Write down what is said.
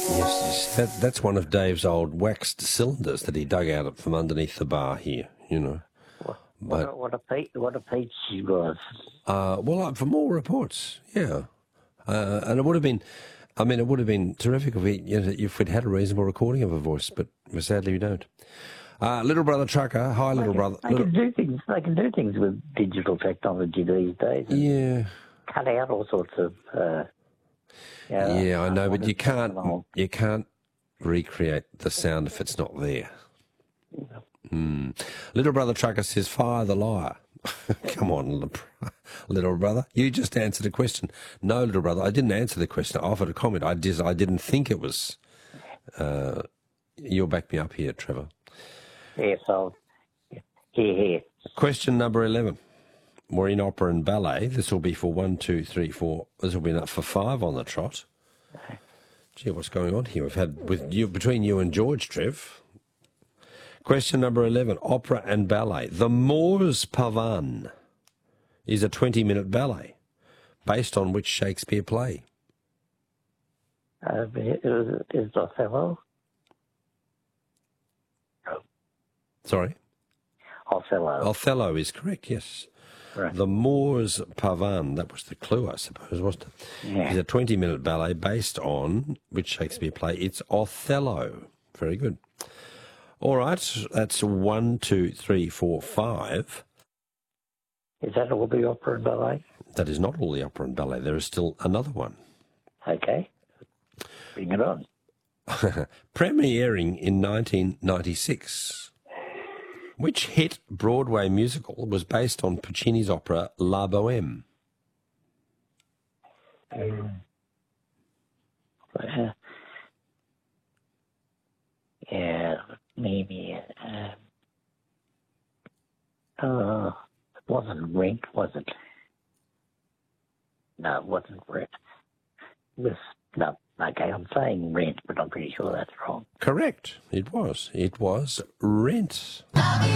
Yes, that's one of Dave's old waxed cylinders that he dug out from underneath the bar here, you know. What a peach she was. Well, for more reports, yeah. And it would have been terrific if we'd had a reasonable recording of her voice, but sadly we don't. Little brother trucker, hi, little brother. They can do things. They can do things with digital technology these days. Yeah. Cut out all sorts of. Yeah, I know, but you can't recreate the sound if it's not there. Little brother trucker says, fire the liar. Come on, little brother. You just answered a question. No, little brother, I didn't answer the question. I offered a comment. I didn't think it was. You'll back me up here, Trevor. Yes, I'll hear. Question number 11. We're in opera and ballet. This will be for 1, 2, 3, 4. This will be enough for 5 on the trot. Gee, what's going on here? We've had between you and George, Trev. Question number 11. Opera and ballet. The Moors Pavan is a 20-minute ballet based on which Shakespeare play? Is Othello? Sorry? Othello. Othello is correct, yes. Right. The Moors Pavan, that was the clue, I suppose, wasn't it? Yeah. It's a 20-minute ballet based on which Shakespeare play? It's Othello. Very good. All right, that's 1, 2, 3, 4, 5. Is that all the opera and ballet? That is not all the opera and ballet. There is still another one. Okay. Bring it on. Premiering in 1996. Which hit Broadway musical was based on Puccini's opera La Bohème? Yeah, maybe. It wasn't Rent, was it? No, it wasn't Rent. No, okay, I'm saying Rent, but I'm pretty sure that's wrong. Correct. It was. It was Rent.